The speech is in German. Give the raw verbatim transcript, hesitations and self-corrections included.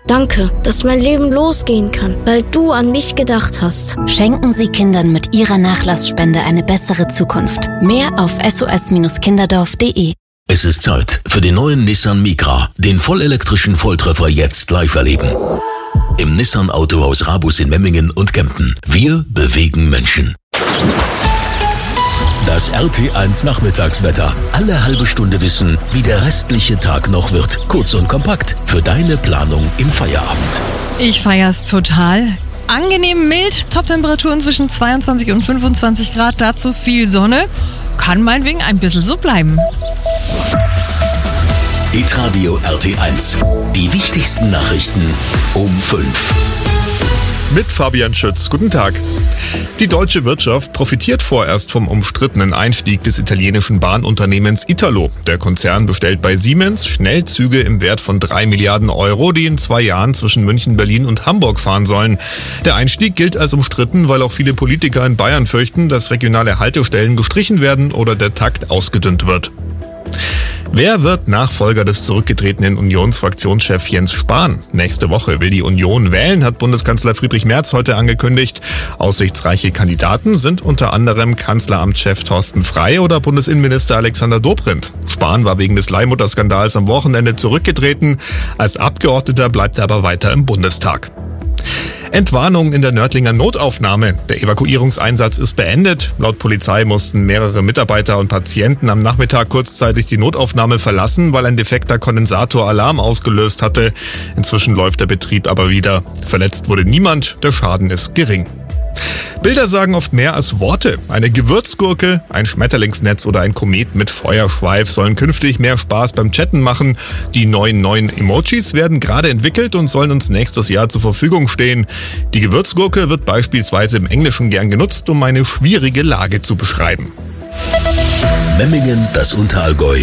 Danke, dass mein Leben losgehen kann, weil du an mich gedacht hast. Schenken Sie Kindern mit Ihrer Nachlassspende eine bessere Zukunft. Mehr auf s o s kinderdorf punkt d e. Es ist Zeit für den neuen Nissan Micra, den vollelektrischen Volltreffer jetzt live erleben. Im Nissan Autohaus Rabus in Memmingen und Kempten. Wir bewegen Menschen. Das R T eins Nachmittagswetter. Alle halbe Stunde wissen, wie der restliche Tag noch wird. Kurz und kompakt für deine Planung im Feierabend. Ich feier's total. Angenehm mild, Toptemperaturen zwischen zweiundzwanzig und fünfundzwanzig Grad, dazu viel Sonne. Kann meinetwegen ein bisschen so bleiben. Hitradio R T eins. Die wichtigsten Nachrichten um fünf. Mit Fabian Schütz. Guten Tag. Die deutsche Wirtschaft profitiert vorerst vom umstrittenen Einstieg des italienischen Bahnunternehmens Italo. Der Konzern bestellt bei Siemens Schnellzüge im Wert von drei Milliarden Euro, die in zwei Jahren zwischen München, Berlin und Hamburg fahren sollen. Der Einstieg gilt als umstritten, weil auch viele Politiker in Bayern fürchten, dass regionale Haltestellen gestrichen werden oder der Takt ausgedünnt wird. Wer wird Nachfolger des zurückgetretenen Unionsfraktionschef Jens Spahn? Nächste Woche will die Union wählen, hat Bundeskanzler Friedrich Merz heute angekündigt. Aussichtsreiche Kandidaten sind unter anderem Kanzleramtschef Thorsten Frey oder Bundesinnenminister Alexander Dobrindt. Spahn war wegen des Leihmutterskandals am Wochenende zurückgetreten. Als Abgeordneter bleibt er aber weiter im Bundestag. Entwarnung in der Nördlinger Notaufnahme. Der Evakuierungseinsatz ist beendet. Laut Polizei mussten mehrere Mitarbeiter und Patienten am Nachmittag kurzzeitig die Notaufnahme verlassen, weil ein defekter Kondensator Alarm ausgelöst hatte. Inzwischen läuft der Betrieb aber wieder. Verletzt wurde niemand, der Schaden ist gering. Bilder sagen oft mehr als Worte. Eine Gewürzgurke, ein Schmetterlingsnetz oder ein Komet mit Feuerschweif sollen künftig mehr Spaß beim Chatten machen. Die neuen neuen Emojis werden gerade entwickelt und sollen uns nächstes Jahr zur Verfügung stehen. Die Gewürzgurke wird beispielsweise im Englischen gern genutzt, um eine schwierige Lage zu beschreiben. Memmingen, das Unterallgäu,